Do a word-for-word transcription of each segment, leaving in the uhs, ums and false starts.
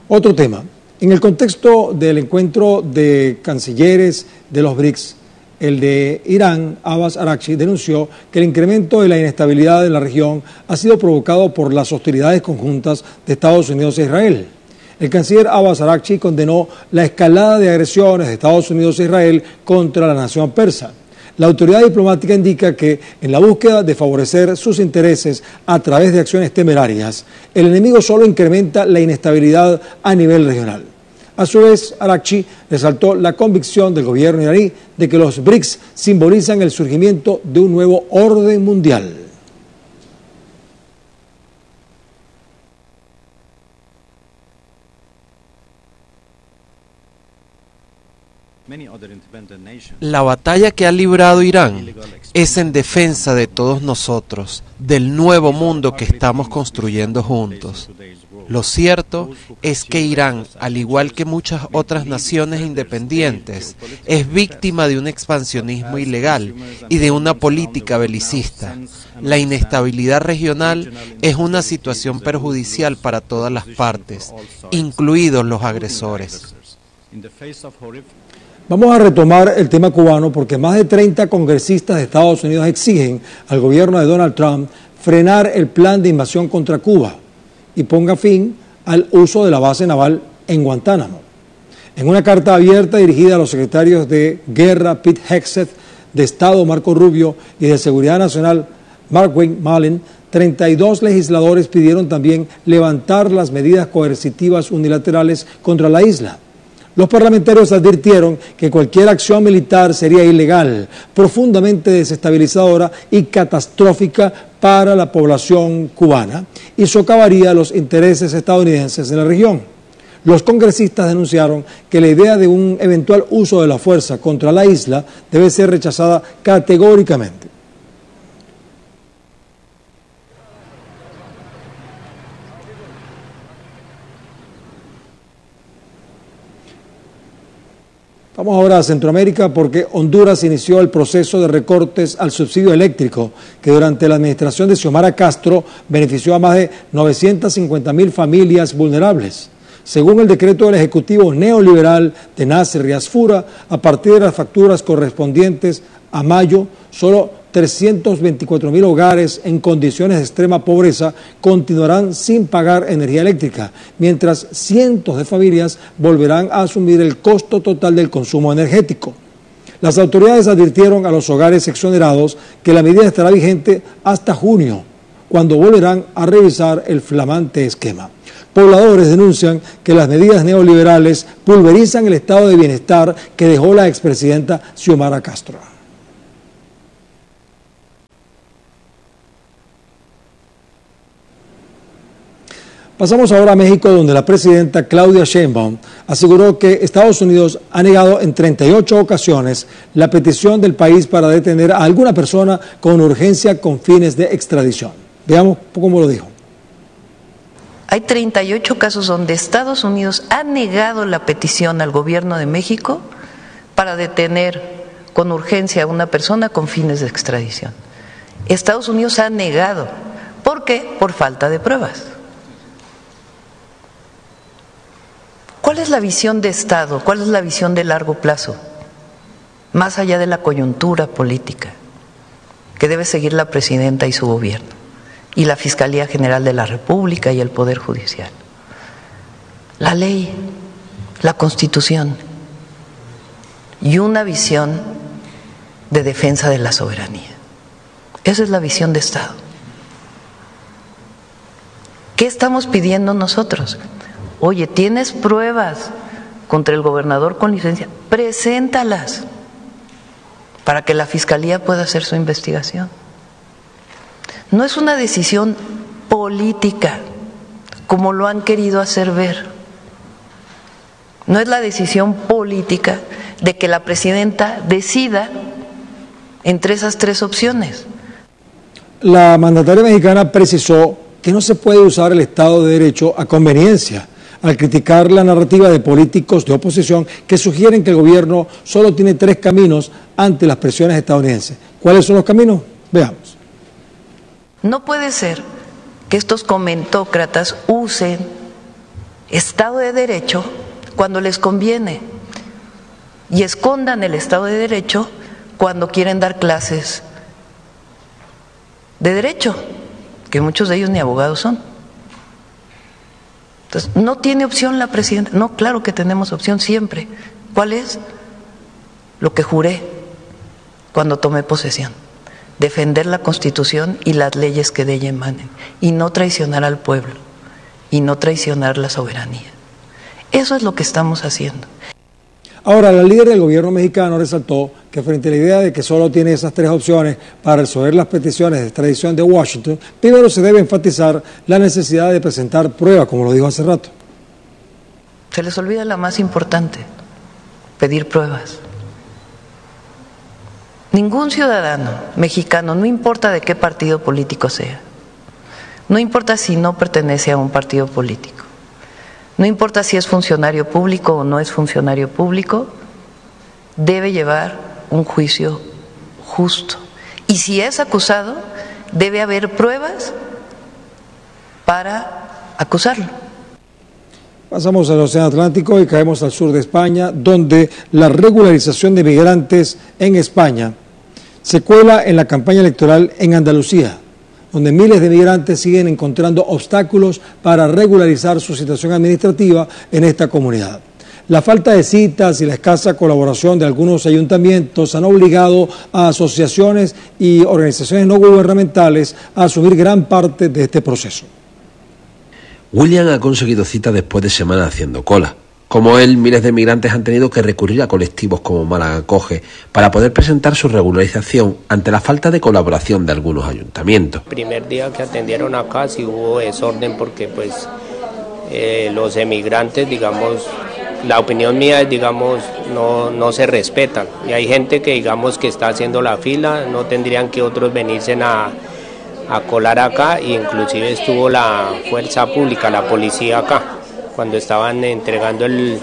Otro tema, en el contexto del encuentro de cancilleres de los BRICS, el de Irán, Abbas Araghchi, denunció que el incremento de la inestabilidad en la región ha sido provocado por las hostilidades conjuntas de Estados Unidos e Israel. El canciller Abbas Araghchi condenó la escalada de agresiones de Estados Unidos e Israel contra la nación persa. La autoridad diplomática indica que, en la búsqueda de favorecer sus intereses a través de acciones temerarias, el enemigo solo incrementa la inestabilidad a nivel regional. A su vez, Araghchi resaltó la convicción del gobierno iraní de que los BRICS simbolizan el surgimiento de un nuevo orden mundial. La batalla que ha librado Irán es en defensa de todos nosotros, del nuevo mundo que estamos construyendo juntos. Lo cierto es que Irán, al igual que muchas otras naciones independientes, es víctima de un expansionismo ilegal y de una política belicista. La inestabilidad regional es una situación perjudicial para todas las partes, incluidos los agresores. Vamos a retomar el tema cubano porque más de treinta congresistas de Estados Unidos exigen al gobierno de Donald Trump frenar el plan de invasión contra Cuba y ponga fin al uso de la base naval en Guantánamo. En una carta abierta dirigida a los secretarios de Guerra Pete Hegseth, de Estado Marco Rubio y de Seguridad Nacional Markwayne Mullin, treinta y dos legisladores pidieron también levantar las medidas coercitivas unilaterales contra la isla. Los parlamentarios advirtieron que cualquier acción militar sería ilegal, profundamente desestabilizadora y catastrófica para la población cubana y socavaría los intereses estadounidenses en la región. Los congresistas denunciaron que la idea de un eventual uso de la fuerza contra la isla debe ser rechazada categóricamente. Vamos ahora a Centroamérica porque Honduras inició el proceso de recortes al subsidio eléctrico que durante la administración de Xiomara Castro benefició a más de novecientas cincuenta mil familias vulnerables. Según el decreto del Ejecutivo neoliberal de Nasser Riasfura, a partir de las facturas correspondientes a mayo, solo trescientos veinticuatro mil hogares en condiciones de extrema pobreza continuarán sin pagar energía eléctrica, mientras cientos de familias volverán a asumir el costo total del consumo energético. Las autoridades advirtieron a los hogares exonerados que la medida estará vigente hasta junio, cuando volverán a revisar el flamante esquema. Pobladores denuncian que las medidas neoliberales pulverizan el estado de bienestar que dejó la expresidenta Xiomara Castro. Pasamos ahora a México, donde la presidenta Claudia Sheinbaum aseguró que Estados Unidos ha negado en treinta y ocho ocasiones la petición del país para detener a alguna persona con urgencia con fines de extradición. Veamos cómo lo dijo. Hay treinta y ocho casos donde Estados Unidos ha negado la petición al gobierno de México para detener con urgencia a una persona con fines de extradición. Estados Unidos ha negado. ¿Por qué? Por falta de pruebas. ¿Cuál es la visión de Estado? ¿Cuál es la visión de largo plazo? Más allá de la coyuntura política que debe seguir la presidenta y su gobierno, y la Fiscalía General de la República y el Poder Judicial. La ley, la Constitución y una visión de defensa de la soberanía. Esa es la visión de Estado. ¿Qué estamos pidiendo nosotros? Oye, ¿tienes pruebas contra el gobernador con licencia? Preséntalas para que la Fiscalía pueda hacer su investigación. No es una decisión política, como lo han querido hacer ver. No es la decisión política de que la presidenta decida entre esas tres opciones. La mandataria mexicana precisó que no se puede usar el Estado de Derecho a conveniencia al criticar la narrativa de políticos de oposición que sugieren que el gobierno solo tiene tres caminos ante las presiones estadounidenses. ¿Cuáles son los caminos? Veamos. No puede ser que estos comentócratas usen Estado de Derecho cuando les conviene y escondan el Estado de Derecho cuando quieren dar clases de derecho, que muchos de ellos ni abogados son. Entonces, ¿no tiene opción la presidenta? No, claro que tenemos opción siempre. ¿Cuál es? Lo que juré cuando tomé posesión: defender la Constitución y las leyes que de ella emanen, y no traicionar al pueblo, y no traicionar la soberanía. Eso es lo que estamos haciendo. Ahora, la líder del gobierno mexicano resaltó que frente a la idea de que solo tiene esas tres opciones para resolver las peticiones de extradición de Washington, primero se debe enfatizar la necesidad de presentar pruebas, como lo dijo hace rato. Se les olvida la más importante: pedir pruebas. Ningún ciudadano mexicano, no importa de qué partido político sea, no importa si no pertenece a un partido político, no importa si es funcionario público o no es funcionario público, debe llevar un juicio justo. Y si es acusado, debe haber pruebas para acusarlo. Pasamos al Océano Atlántico y caemos al sur de España, donde la regularización de migrantes en España se cuela en la campaña electoral en Andalucía, donde miles de migrantes siguen encontrando obstáculos para regularizar su situación administrativa en esta comunidad. La falta de citas y la escasa colaboración de algunos ayuntamientos han obligado a asociaciones y organizaciones no gubernamentales a asumir gran parte de este proceso. William ha conseguido cita después de semanas haciendo cola. Como él, miles de migrantes han tenido que recurrir a colectivos como Málaga Acoge para poder presentar su regularización ante la falta de colaboración de algunos ayuntamientos. El primer día que atendieron acá sí hubo desorden porque pues eh, los emigrantes, digamos, la opinión mía es, digamos, no, no se respetan. Y hay gente que, digamos, que está haciendo la fila, no tendrían que otros venirse a, a colar acá, e inclusive estuvo la fuerza pública, la policía acá, cuando estaban entregando el,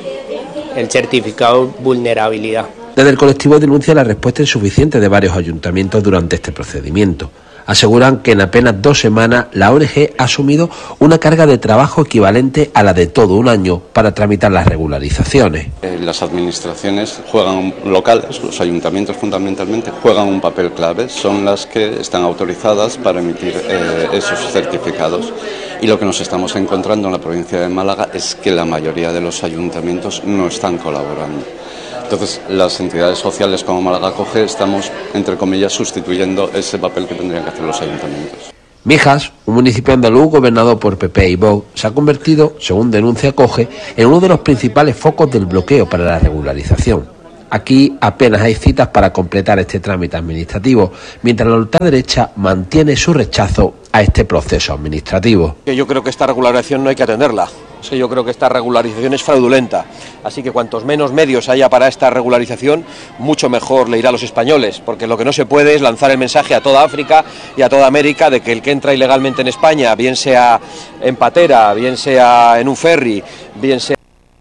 el certificado de vulnerabilidad. Desde el colectivo denuncia la respuesta insuficiente de varios ayuntamientos durante este procedimiento. Aseguran que en apenas dos semanas la O N G ha asumido una carga de trabajo equivalente a la de todo un año para tramitar las regularizaciones. Las administraciones juegan locales, los ayuntamientos fundamentalmente juegan un papel clave, son las que están autorizadas para emitir eh, esos certificados. Y lo que nos estamos encontrando en la provincia de Málaga es que la mayoría de los ayuntamientos no están colaborando. Entonces, las entidades sociales como Málaga Acoge estamos, entre comillas, sustituyendo ese papel que tendrían que hacer los ayuntamientos. Mijas, un municipio andaluz gobernado por P P y Vox, se ha convertido, según denuncia Acoge, en uno de los principales focos del bloqueo para la regularización. Aquí apenas hay citas para completar este trámite administrativo, mientras la ultraderecha mantiene su rechazo a este proceso administrativo. Yo creo que esta regularización no hay que atenderla. O sea, yo creo que esta regularización es fraudulenta. Así que cuantos menos medios haya para esta regularización, mucho mejor le irá a los españoles, porque lo que no se puede es lanzar el mensaje a toda África y a toda América de que el que entra ilegalmente en España, bien sea en patera, bien sea en un ferry, bien sea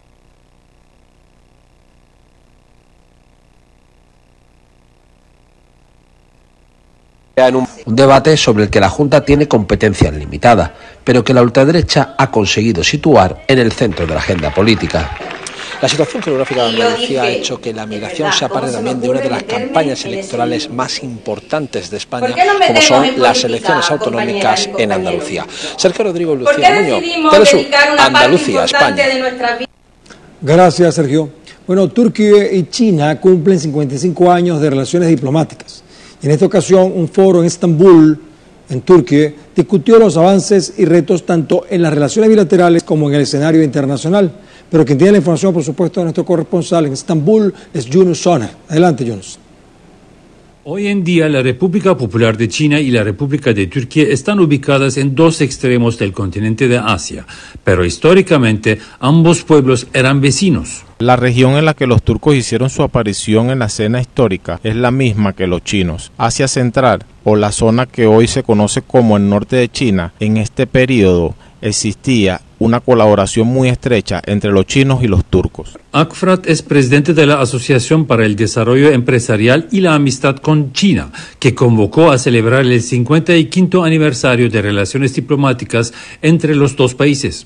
Un... un debate sobre el que la Junta tiene competencias limitadas, pero que la ultraderecha ha conseguido situar en el centro de la agenda política. La situación geográfica de Andalucía ha hecho que la migración sea parte también de una de las campañas electorales más importantes de España, como son las elecciones autonómicas en Andalucía. Sergio Rodrigo y Lucía Muñoz, Telesur, Andalucía, España. Gracias, Sergio. Bueno, Turquía y China cumplen cincuenta y cinco años de relaciones diplomáticas. En esta ocasión, un foro en Estambul, en Turquía, discutió los avances y retos tanto en las relaciones bilaterales como en el escenario internacional. Pero quien tiene la información, por supuesto, de nuestro corresponsal en Estambul es Yunus Soner. Adelante, Yunus. Hoy en día, la República Popular de China y la República de Turquía están ubicadas en dos extremos del continente de Asia, pero históricamente ambos pueblos eran vecinos. La región en la que los turcos hicieron su aparición en la escena histórica es la misma que los chinos. Asia Central, o la zona que hoy se conoce como el norte de China, en este periodo existía una colaboración muy estrecha entre los chinos y los turcos. Akfrat es presidente de la Asociación para el Desarrollo Empresarial y la Amistad con China, que convocó a celebrar el cincuenta y quinto aniversario de relaciones diplomáticas entre los dos países.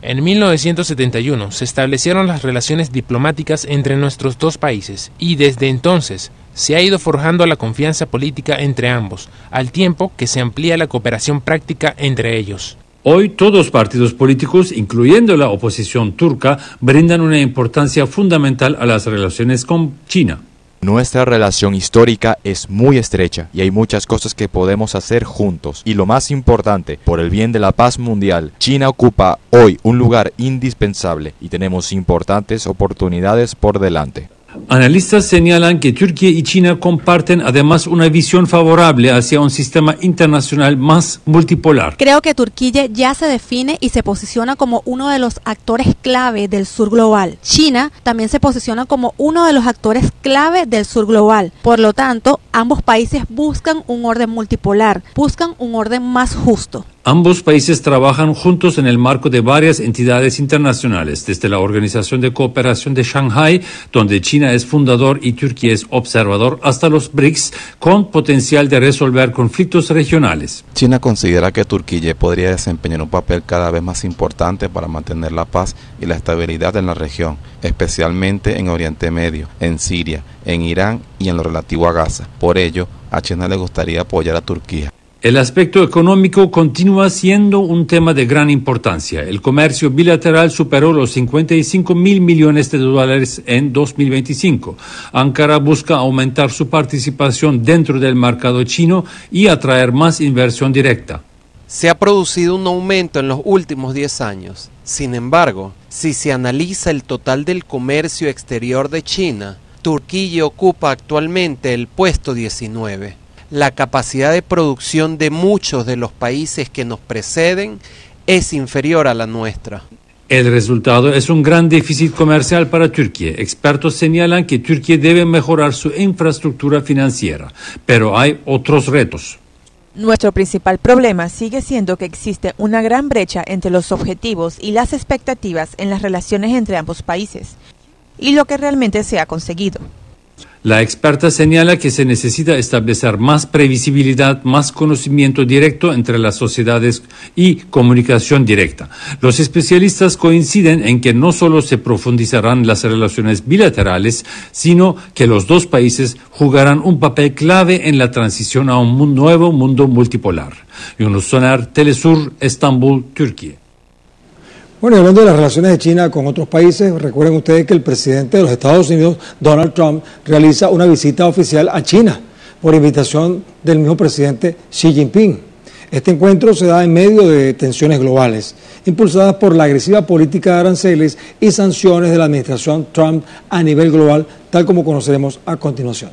En mil novecientos setenta y uno se establecieron las relaciones diplomáticas entre nuestros dos países y desde entonces se ha ido forjando la confianza política entre ambos, al tiempo que se amplía la cooperación práctica entre ellos. Hoy todos los partidos políticos, incluyendo la oposición turca, brindan una importancia fundamental a las relaciones con China. Nuestra relación histórica es muy estrecha y hay muchas cosas que podemos hacer juntos. Y lo más importante, por el bien de la paz mundial, China ocupa hoy un lugar indispensable y tenemos importantes oportunidades por delante. Analistas señalan que Turquía y China comparten además una visión favorable hacia un sistema internacional más multipolar. Creo que Turquía ya se define y se posiciona como uno de los actores clave del sur global. China también se posiciona como uno de los actores clave del sur global. Por lo tanto, ambos países buscan un orden multipolar, buscan un orden más justo. Ambos países trabajan juntos en el marco de varias entidades internacionales, desde la Organización de Cooperación de Shanghái, donde China es fundador y Turquía es observador, hasta los B R I C S, con potencial de resolver conflictos regionales. China considera que Turquía podría desempeñar un papel cada vez más importante para mantener la paz y la estabilidad en la región, especialmente en Oriente Medio, en Siria, en Irán y en lo relativo a Gaza. Por ello, a China le gustaría apoyar a Turquía. El aspecto económico continúa siendo un tema de gran importancia. El comercio bilateral superó los cincuenta y cinco mil millones de dólares en dos mil veinticinco. Ankara busca aumentar su participación dentro del mercado chino y atraer más inversión directa. Se ha producido un aumento en los últimos diez años. Sin embargo, si se analiza el total del comercio exterior de China, Turquía ocupa actualmente el puesto diecinueve. La capacidad de producción de muchos de los países que nos preceden es inferior a la nuestra. El resultado es un gran déficit comercial para Turquía. Expertos señalan que Turquía debe mejorar su infraestructura financiera, pero hay otros retos. Nuestro principal problema sigue siendo que existe una gran brecha entre los objetivos y las expectativas en las relaciones entre ambos países y lo que realmente se ha conseguido. La experta señala que se necesita establecer más previsibilidad, más conocimiento directo entre las sociedades y comunicación directa. Los especialistas coinciden en que no solo se profundizarán las relaciones bilaterales, sino que los dos países jugarán un papel clave en la transición a un nuevo mundo multipolar. Yunus Soner, Telesur, Estambul, Turquía. Bueno, y hablando de las relaciones de China con otros países, recuerden ustedes que el presidente de los Estados Unidos, Donald Trump, realiza una visita oficial a China por invitación del mismo presidente Xi Jinping. Este encuentro se da en medio de tensiones globales, impulsadas por la agresiva política de aranceles y sanciones de la administración Trump a nivel global, tal como conoceremos a continuación.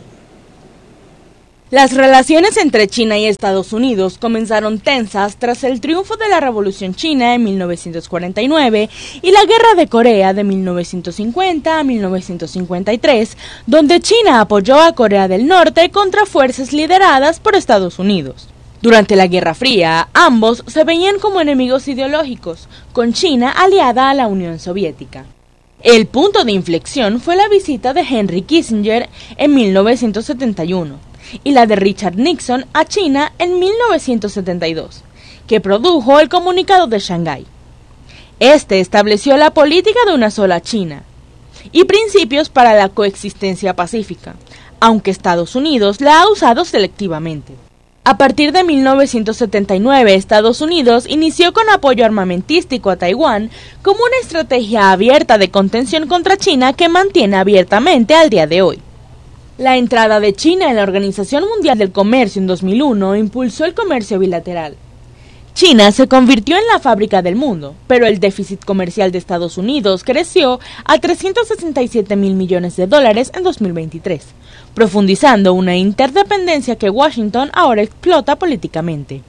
Las relaciones entre China y Estados Unidos comenzaron tensas tras el triunfo de la Revolución China en mil novecientos cuarenta y nueve y la Guerra de Corea de mil novecientos cincuenta a mil novecientos cincuenta y tres, donde China apoyó a Corea del Norte contra fuerzas lideradas por Estados Unidos. Durante la Guerra Fría, ambos se veían como enemigos ideológicos, con China aliada a la Unión Soviética. El punto de inflexión fue la visita de Henry Kissinger en mil novecientos setenta y uno. Y la de Richard Nixon a China en mil novecientos setenta y dos, que produjo el Comunicado de Shanghái. Este estableció la política de una sola China y principios para la coexistencia pacífica, aunque Estados Unidos la ha usado selectivamente. A partir de mil novecientos setenta y nueve, Estados Unidos inició con apoyo armamentístico a Taiwán como una estrategia abierta de contención contra China que mantiene abiertamente al día de hoy. La entrada de China en la Organización Mundial del Comercio en dos mil uno impulsó el comercio bilateral. China se convirtió en la fábrica del mundo, pero el déficit comercial de Estados Unidos creció a trescientos sesenta y siete mil millones de dólares en dos mil veintitrés, profundizando una interdependencia que Washington ahora explota políticamente.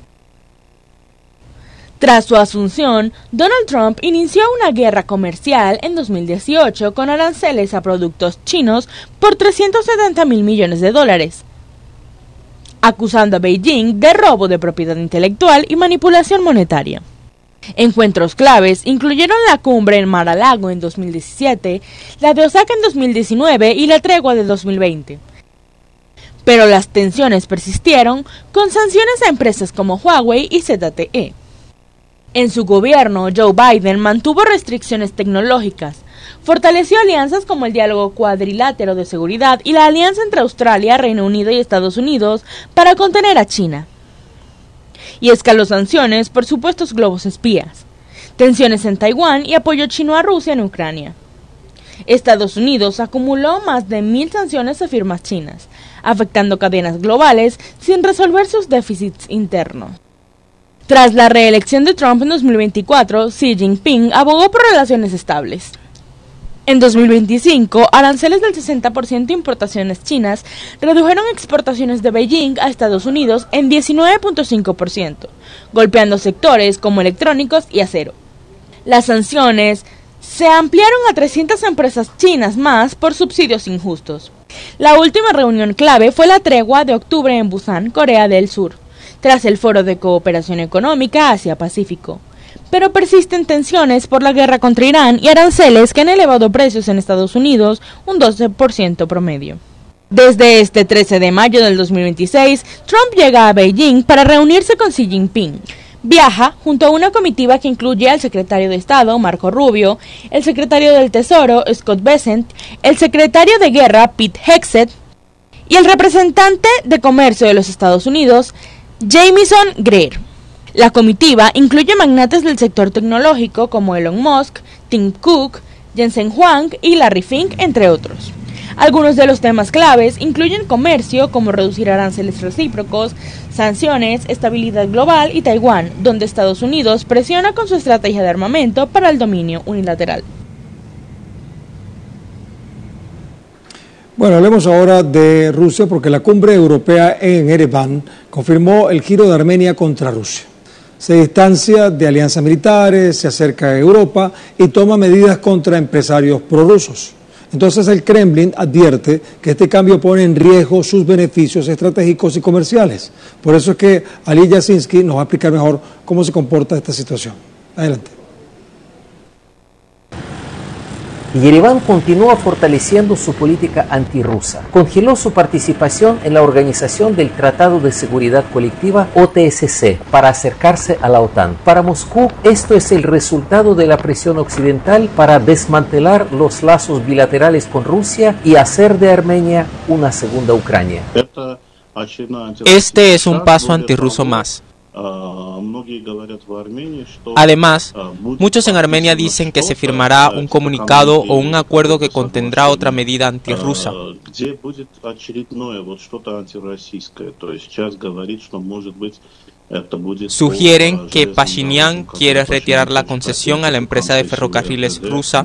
Tras su asunción, Donald Trump inició una guerra comercial en dos mil dieciocho con aranceles a productos chinos por trescientos setenta mil millones de dólares, acusando a Beijing de robo de propiedad intelectual y manipulación monetaria. Encuentros claves incluyeron la cumbre en Mar-a-Lago en dos mil diecisiete, la de Osaka en dos mil diecinueve y la tregua de dos mil veinte. Pero las tensiones persistieron con sanciones a empresas como Huawei y Z T E. En su gobierno, Joe Biden mantuvo restricciones tecnológicas, fortaleció alianzas como el diálogo cuadrilátero de seguridad y la alianza entre Australia, Reino Unido y Estados Unidos para contener a China. Y escaló sanciones por supuestos globos espías, tensiones en Taiwán y apoyo chino a Rusia en Ucrania. Estados Unidos acumuló más de mil sanciones a firmas chinas, afectando cadenas globales sin resolver sus déficits internos. Tras la reelección de Trump en dos mil veinticuatro, Xi Jinping abogó por relaciones estables. En dos mil veinticinco, aranceles del sesenta por ciento de importaciones chinas redujeron exportaciones de Beijing a Estados Unidos en diecinueve punto cinco por ciento, golpeando sectores como electrónicos y acero. Las sanciones se ampliaron a trescientas empresas chinas más por subsidios injustos. La última reunión clave fue la tregua de octubre en Busan, Corea del Sur, tras el Foro de Cooperación Económica Asia-Pacífico. Pero persisten tensiones por la guerra contra Irán y aranceles que han elevado precios en Estados Unidos un doce por ciento promedio. Desde este trece de mayo del dos mil veintiséis, Trump llega a Beijing para reunirse con Xi Jinping. Viaja junto a una comitiva que incluye al secretario de Estado, Marco Rubio, el secretario del Tesoro, Scott Bessent, el secretario de Guerra, Pete Hegseth, y el representante de Comercio de los Estados Unidos, Jamieson Greer. La comitiva incluye magnates del sector tecnológico como Elon Musk, Tim Cook, Jensen Huang y Larry Fink, entre otros. Algunos de los temas claves incluyen comercio, como reducir aranceles recíprocos, sanciones, estabilidad global y Taiwán, donde Estados Unidos presiona con su estrategia de armamento para el dominio unilateral. Bueno, hablemos ahora de Rusia porque la cumbre europea en Ereván confirmó el giro de Armenia contra Rusia. Se distancia de alianzas militares, se acerca a Europa y toma medidas contra empresarios prorrusos. Entonces el Kremlin advierte que este cambio pone en riesgo sus beneficios estratégicos y comerciales. Por eso es que Ali Yasinski nos va a explicar mejor cómo se comporta esta situación. Adelante. Yerevan continúa fortaleciendo su política antirrusa. Congeló su participación en la organización del Tratado de Seguridad Colectiva O T S C para acercarse a la OTAN. Para Moscú, esto es el resultado de la presión occidental para desmantelar los lazos bilaterales con Rusia y hacer de Armenia una segunda Ucrania. Este es un paso antirruso más. Además, muchos en Armenia dicen que se firmará un comunicado o un acuerdo que contendrá otra medida antirrusa. Sugieren que Pashinyan quiere retirar la concesión a la empresa de ferrocarriles rusa,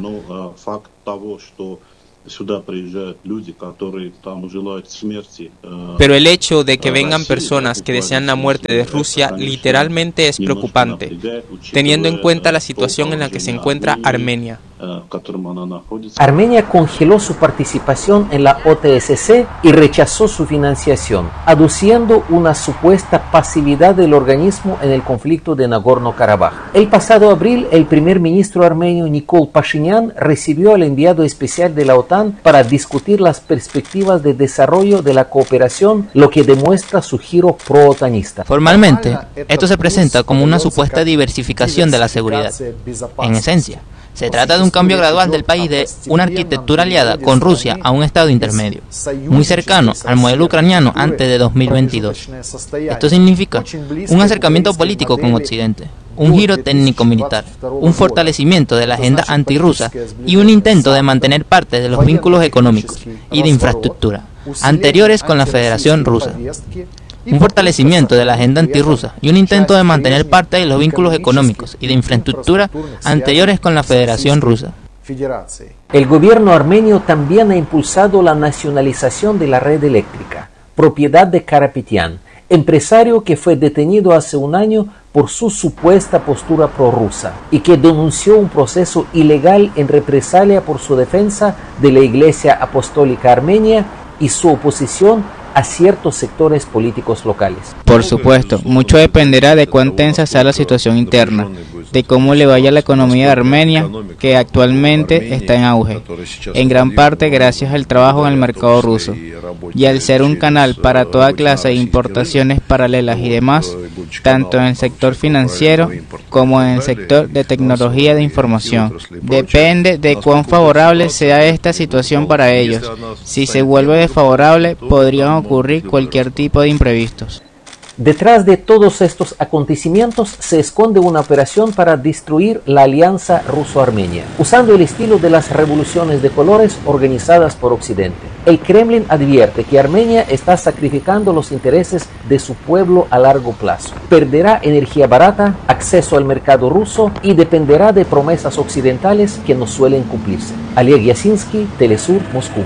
pero el hecho de que vengan personas que desean la muerte de Rusia literalmente es preocupante, teniendo en cuenta la situación en la que se encuentra Armenia. Armenia congeló su participación en la O T S C y rechazó su financiación, aduciendo una supuesta pasividad del organismo en el conflicto de Nagorno-Karabaj. El pasado abril, el primer ministro armenio Nikol Pashinyan recibió al enviado especial de la OTAN para discutir las perspectivas de desarrollo de la cooperación, lo que demuestra su giro pro-otanista. Formalmente, esto se presenta como una supuesta diversificación de la seguridad. En esencia, se trata de un cambio gradual del país de una arquitectura aliada con Rusia a un estado intermedio, muy cercano al modelo ucraniano antes de dos mil veintidós. Esto significa un acercamiento político con Occidente, un giro técnico-militar, un fortalecimiento de la agenda antirrusa y un intento de mantener parte de los vínculos económicos y de infraestructura anteriores con la Federación Rusa. Un fortalecimiento de la agenda antirrusa y un intento de mantener parte de los vínculos económicos y de infraestructura anteriores con la Federación Rusa. El gobierno armenio también ha impulsado la nacionalización de la red eléctrica, propiedad de Karapetyan, empresario que fue detenido hace un año por su supuesta postura prorrusa y que denunció un proceso ilegal en represalia por su defensa de la Iglesia Apostólica Armenia y su oposición a ciertos sectores políticos locales. Por supuesto, mucho dependerá de cuán tensa sea la situación interna de cómo le vaya a la economía de Armenia, que actualmente está en auge, en gran parte gracias al trabajo en el mercado ruso, y al ser un canal para toda clase de importaciones paralelas y demás, tanto en el sector financiero como en el sector de tecnología de información. Depende de cuán favorable sea esta situación para ellos. Si se vuelve desfavorable, podrían ocurrir cualquier tipo de imprevistos. Detrás de todos estos acontecimientos se esconde una operación para destruir la alianza ruso-armenia, usando el estilo de las revoluciones de colores organizadas por Occidente. El Kremlin advierte que Armenia está sacrificando los intereses de su pueblo a largo plazo. Perderá energía barata, acceso al mercado ruso y dependerá de promesas occidentales que no suelen cumplirse. Oleg Yasinski, Telesur, Moscú.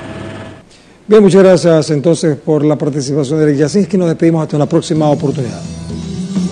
Bien, muchas gracias entonces por la participación de Oleg Yasinski. Nos despedimos hasta una próxima oportunidad.